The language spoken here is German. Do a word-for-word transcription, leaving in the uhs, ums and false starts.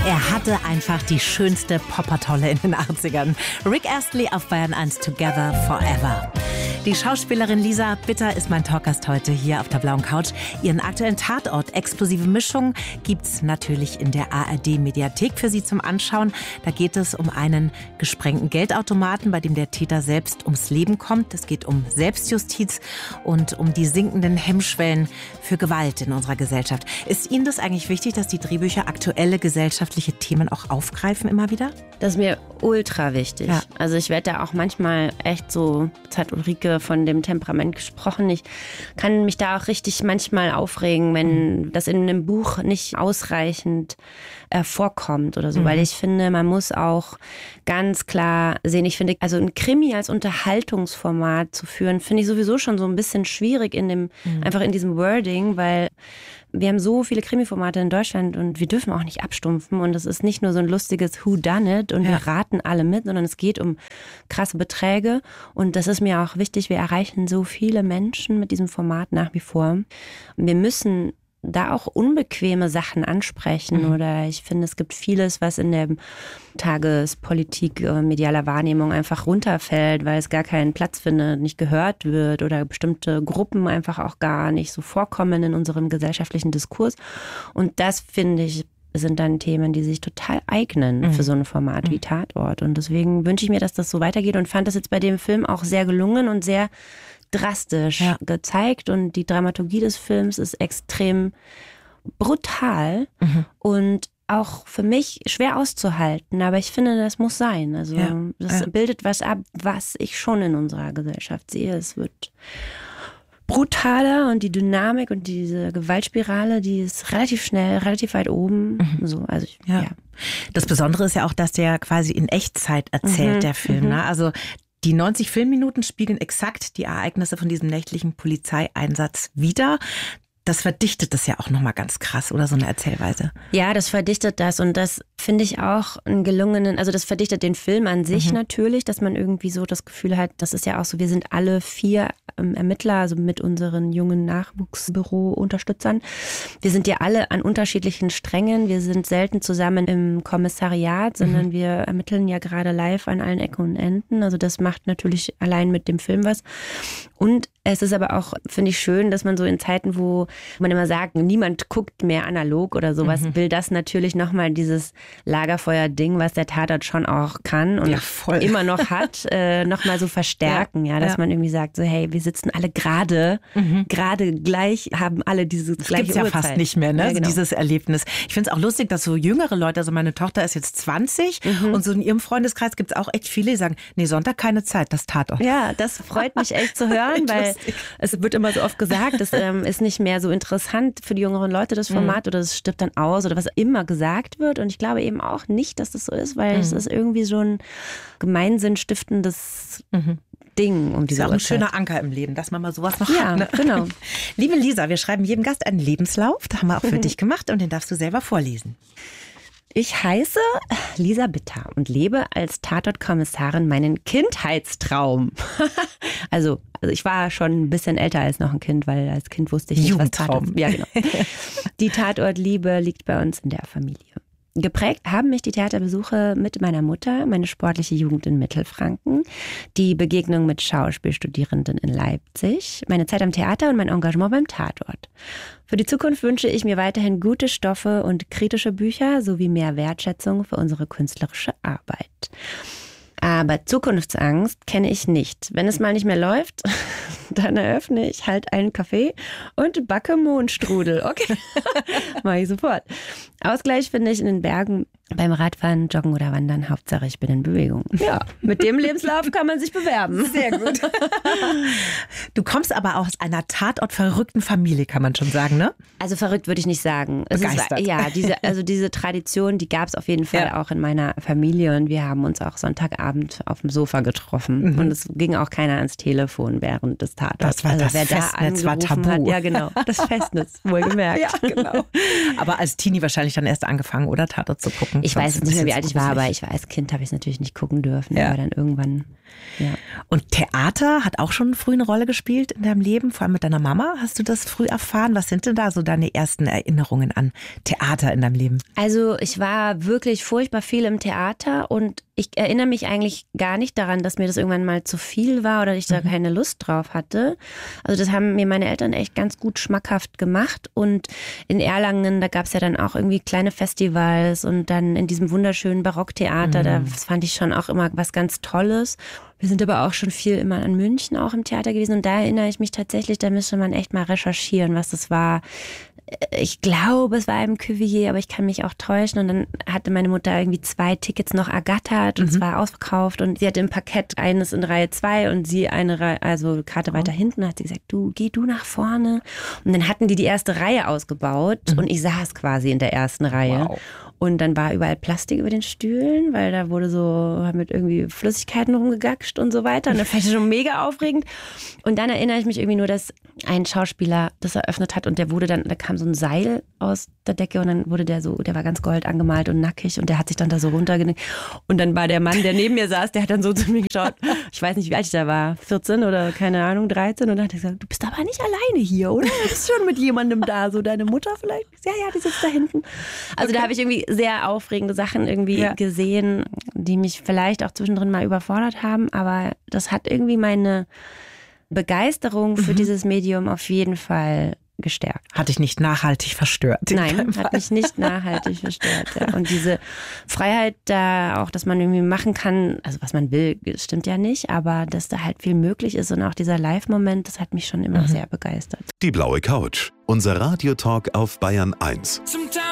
Er hatte einfach die schönste Poppertolle in den achtzigern. Rick Astley auf Bayern eins, Together Forever. Die Schauspielerin Lisa Bitter ist mein Talkgast heute hier auf der blauen Couch. Ihren aktuellen Tatort Explosive Mischung gibt's natürlich in der A R D-Mediathek für Sie zum Anschauen. Da geht es um einen gesprengten Geldautomaten, bei dem der Täter selbst ums Leben kommt. Es geht um Selbstjustiz und um die sinkenden Hemmschwellen für Gewalt in unserer Gesellschaft. Ist Ihnen das eigentlich wichtig, dass die Drehbücher aktuelle gesellschaftliche Themen auch aufgreifen immer wieder? Das ist mir ultra wichtig. Ja. Also ich werde da auch manchmal echt so, jetzt hat Ulrike von dem Temperament gesprochen, ich kann mich da auch richtig manchmal aufregen, wenn mhm. das in einem Buch nicht ausreichend äh, vorkommt oder so, mhm. weil ich finde, man muss auch ganz klar sehen, ich finde, also ein Krimi als Unterhaltungsformat zu führen, finde ich sowieso schon so ein bisschen schwierig in dem, mhm. einfach in diesem Wording, weil wir haben so viele Krimi-Formate in Deutschland und wir dürfen auch nicht abstumpfen und es ist nicht nur so ein lustiges Whodunit und ja. wir raten alle mit, sondern es geht um krasse Beträge und das ist mir auch wichtig, wir erreichen so viele Menschen mit diesem Format nach wie vor. Wir müssen da auch unbequeme Sachen ansprechen mhm. oder ich finde, es gibt vieles, was in der Tagespolitik, äh, medialer Wahrnehmung einfach runterfällt, weil es gar keinen Platz findet, nicht gehört wird oder bestimmte Gruppen einfach auch gar nicht so vorkommen in unserem gesellschaftlichen Diskurs. Und das, finde ich, sind dann Themen, die sich total eignen mhm. für so ein Format mhm. wie Tatort. Und deswegen wünsche ich mir, dass das so weitergeht und fand das jetzt bei dem Film auch sehr gelungen und sehr drastisch ja. gezeigt und die Dramaturgie des Films ist extrem brutal mhm. und auch für mich schwer auszuhalten, aber ich finde, das muss sein. Also ja. das ja. bildet was ab, was ich schon in unserer Gesellschaft sehe. Es wird brutaler und die Dynamik und diese Gewaltspirale, die ist relativ schnell, relativ weit oben. Mhm. So, also ich, ja. ja. Das Besondere ist ja auch, dass der quasi in Echtzeit erzählt, mhm. der Film. Mhm. Ne? Also die neunzig Filmminuten spiegeln exakt die Ereignisse von diesem nächtlichen Polizeieinsatz wider. Das verdichtet das ja auch nochmal ganz krass, oder so eine Erzählweise. Ja, das verdichtet das und das finde ich auch einen gelungenen, also das verdichtet den Film an sich mhm. natürlich, dass man irgendwie so das Gefühl hat, das ist ja auch so, wir sind alle vier ähm, Ermittler, also mit unseren jungen Nachwuchsbüro-Unterstützern. Wir sind ja alle an unterschiedlichen Strängen, wir sind selten zusammen im Kommissariat, sondern mhm. wir ermitteln ja gerade live an allen Ecken und Enden, also das macht natürlich allein mit dem Film was. Und es ist aber auch, finde ich, schön, dass man so in Zeiten, wo man immer sagt, niemand guckt mehr analog oder sowas, mhm. will das natürlich nochmal dieses Lagerfeuer-Ding, was der Tatort schon auch kann und ja, voll. immer noch hat, äh, nochmal so verstärken, ja, ja dass ja. man irgendwie sagt, so hey, wir sitzen alle gerade, mhm. gerade gleich, haben alle diese das gleiche gibt's Uhrzeit. Ja fast nicht mehr, ne? Ja, genau. Dieses Erlebnis. Ich finde es auch lustig, dass so jüngere Leute, also meine Tochter ist jetzt zwanzig mhm. und so in ihrem Freundeskreis gibt es auch echt viele, die sagen, nee, Sonntag keine Zeit, das Tatort. Ja, das freut mich echt zu hören, weil lustig. Es wird immer so oft gesagt, es ähm, ist nicht mehr so interessant für die jüngeren Leute, das Format, mhm. oder es stirbt dann aus oder was immer gesagt wird. Und ich glaube eben auch nicht, dass das so ist, weil mhm. es ist irgendwie so ein gemeinsinnstiftendes mhm. Ding um diese Uhrzeit. Das ist auch ein Uhrzeit. schöner Anker im Leben, dass man mal sowas noch ja, hat. Ne? Genau. Liebe Lisa, wir schreiben jedem Gast einen Lebenslauf. Da haben wir auch für dich gemacht und den darfst du selber vorlesen. Ich heiße Lisa Bitter und lebe als Tatortkommissarin meinen Kindheitstraum. also, also ich war schon ein bisschen älter als noch ein Kind, weil als Kind wusste ich nicht, was Tatort... Ja, genau. Die Tatortliebe liegt bei uns in der Familie. Geprägt haben mich die Theaterbesuche mit meiner Mutter, meine sportliche Jugend in Mittelfranken, die Begegnung mit Schauspielstudierenden in Leipzig, meine Zeit am Theater und mein Engagement beim Tatort. Für die Zukunft wünsche ich mir weiterhin gute Stoffe und kritische Bücher sowie mehr Wertschätzung für unsere künstlerische Arbeit. Aber Zukunftsangst kenne ich nicht. Wenn es mal nicht mehr läuft, dann eröffne ich halt einen Café und backe Mohnstrudel. Okay, mache ich sofort. Ausgleich finde ich in den Bergen beim Radfahren, Joggen oder Wandern. Hauptsache ich bin in Bewegung. Ja, mit dem Lebenslauf kann man sich bewerben. Sehr gut. Du kommst aber aus einer tatortverrückten Familie, kann man schon sagen, ne? Also verrückt würde ich nicht sagen. Es Begeistert. Ist, ja, diese, also diese Tradition, die gab es auf jeden Fall ja. auch in meiner Familie und wir haben uns auch Sonntagabend auf dem Sofa getroffen mhm. und es ging auch keiner ans Telefon während des Tatorts. Das war also, das wer Festnetz, da war tabu. Hat, ja genau, das Festnetz, wohlgemerkt. Ja, genau. Aber als Teenie wahrscheinlich dann erst angefangen, oder Tatort zu gucken. gucken. Ich weiß nicht mehr, wie alt ich war, aber ich war als Kind, habe ich es natürlich nicht gucken dürfen. Ja. Aber dann irgendwann, ja. Und Theater hat auch schon früh eine Rolle gespielt in deinem Leben, vor allem mit deiner Mama. Hast du das früh erfahren? Was sind denn da so deine ersten Erinnerungen an Theater in deinem Leben? Also ich war wirklich furchtbar viel im Theater und ich erinnere mich eigentlich gar nicht daran, dass mir das irgendwann mal zu viel war oder ich da mhm. keine Lust drauf hatte. Also das haben mir meine Eltern echt ganz gut schmackhaft gemacht und in Erlangen, da gab es ja dann auch irgendwie kleine Festivals und dann in diesem wunderschönen Barocktheater, mhm. das fand ich schon auch immer was ganz Tolles. Wir sind aber auch schon viel immer in München auch im Theater gewesen und da erinnere ich mich tatsächlich, da müsste man echt mal recherchieren, was das war. Ich glaube, es war im Cuvier, aber ich kann mich auch täuschen. Und dann hatte meine Mutter irgendwie zwei Tickets noch ergattert und mhm. es war ausverkauft. Und sie hatte im Parkett eines in Reihe zwei und sie eine Reihe, also Karte oh. weiter hinten. Da hat sie gesagt, du, geh du nach vorne. Und dann hatten die die erste Reihe ausgebaut mhm. und ich saß quasi in der ersten Reihe. Wow. Und dann war überall Plastik über den Stühlen, weil da wurde so mit irgendwie Flüssigkeiten rumgegackscht und so weiter. Und das fand ich schon mega aufregend. Und dann erinnere ich mich irgendwie nur, dass ein Schauspieler das eröffnet hat und der wurde dann, da kam so ein Seil aus der Decke und dann wurde der so, der war ganz gold angemalt und nackig und der hat sich dann da so runtergelegt. Und dann war der Mann, der neben mir saß, der hat dann so zu mir geschaut. Ich weiß nicht, wie alt ich da war, vierzehn oder keine Ahnung, dreizehn. Und dann hat er gesagt, du bist aber nicht alleine hier, oder? Du bist schon mit jemandem da, so deine Mutter vielleicht? Ja, ja, die sitzt da hinten. Also okay. Da habe ich irgendwie sehr aufregende Sachen irgendwie ja. gesehen, die mich vielleicht auch zwischendrin mal überfordert haben, aber das hat irgendwie meine Begeisterung für mhm. dieses Medium auf jeden Fall gestärkt. Hat dich nicht nachhaltig verstört? Nein, hat mich nicht nachhaltig verstört. Ja. Und diese Freiheit da auch, dass man irgendwie machen kann, also was man will, stimmt ja nicht, aber dass da halt viel möglich ist und auch dieser Live-Moment, das hat mich schon immer mhm. sehr begeistert. Die blaue Couch, unser Radiotalk auf Bayern eins.